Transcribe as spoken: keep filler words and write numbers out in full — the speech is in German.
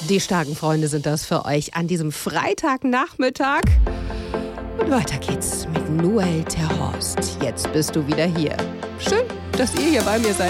Die starken Freunde sind das für euch an diesem Freitagnachmittag. Und weiter geht's mit Noel Terhorst. Jetzt bist du wieder hier. Schön, dass ihr hier bei mir seid.